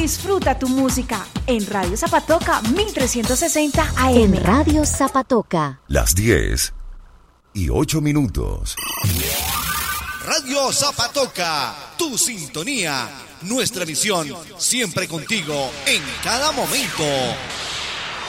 Disfruta tu música en Radio Zapatoca 1360 AM. En Radio Zapatoca. Las 10:08. Radio Zapatoca, tu sintonía, nuestra misión, siempre contigo en cada momento.